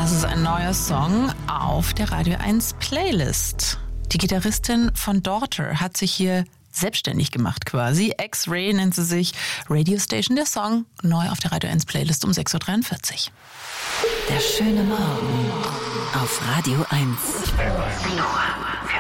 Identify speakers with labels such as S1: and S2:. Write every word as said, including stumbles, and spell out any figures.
S1: Das ist ein neuer Song auf der Radio eins Playlist. Die Gitarristin von Daughter hat sich hier selbstständig gemacht quasi. X-Ray nennt sie sich. Radio Station, der Song, neu auf der Radio eins Playlist um sechs Uhr dreiundvierzig.
S2: Der schöne Morgen auf Radio eins.